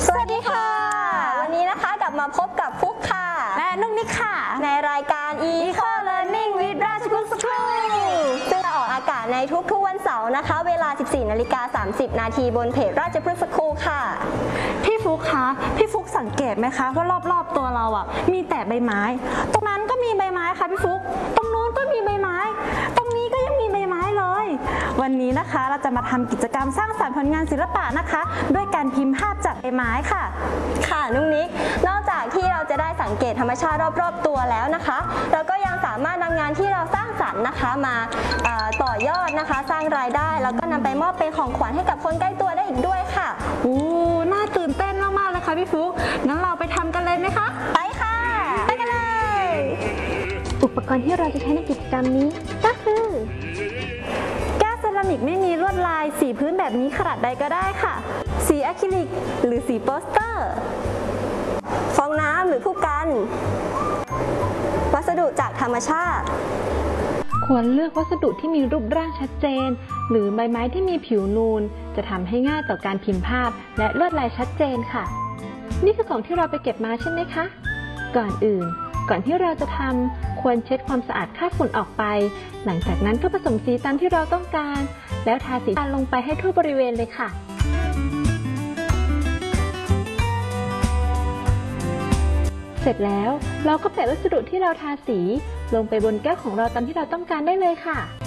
สวัสดีค่ะวันนี้นะคะกลับมาพบกับฟุกค่ะและนุ่งนิกค่ะในรายการ Eco Learning with ราชพฤกษ์ School ซึ่งจะออกอากาศในทุกๆวันเสาร์นะคะเวลา 14:30 น.บนเพจราชพฤกษ์ School ค่ะพี่ฟุกคะพี่ฟุกสังเกตไหมคะว่ารอบๆตัวเราอ่ะมีแต่ใบไม้ตรงนั้นก็มีใบไม้ค่ะพี่ฟุกตรงนู้นก็มีใบไม้ตรงนี้ก็ยังมีใบไม้เลยวันนี้นะคะเราจะมาทำกิจกรรมสร้างสรรค์ผลงานศิลปะนะคะด้วยการพิมพ์ภาพจากใบไม้ค่ะค่ะนุ้งนิกนอกจากที่เราจะได้สังเกตธรรมชาติรอบๆตัวแล้วนะคะเราก็ยังสามารถนำงานที่เราสร้างสรรค์นะคะมาต่อยอดนะคะสร้างรายได้แล้วก็นำไปมอบเป็นของขวัญให้กับคนใกล้ตัวได้อีกด้วยค่ะน่าตื่นเต้นมากๆเลยค่ะพี่ฟุกงั้นเราไปทำกันเลยไหมคะไปค่ะไปกันเลยอุปกรณ์ที่เราจะใช้ในกิจกรรมนี้ก็คือแก้วเซรามิกไม่มีลวดลายสีพื้นแบบนี้ขนาดใดก็ได้ค่ะสีอะคริลิกหรือสีโปสเตอร์ฟองน้ำหรือผู้กันวัสดุจากธรรมชาติควรเลือกวัสดุที่มีรูปร่างชัดเจนหรือใบไม้ที่มีผิวนูนจะทำให้ง่ายต่อการพิมพ์ภาพและลวดลายชัดเจนค่ะนี่คือของที่เราไปเก็บมาใช่ไหมคะก่อนที่เราจะทำควรเช็ดความสะอาดคราบฝุ่นออกไปหลังจากนั้นก็ผสมสีตามที่เราต้องการแล้วทาสีลงไปให้ทั่วบริเวณเลยค่ะเสร็จแล้วเราก็แปะวัสดุที่เราทาสีลงไปบนแก้วของเราตามที่เราต้องการได้เลยค่ะ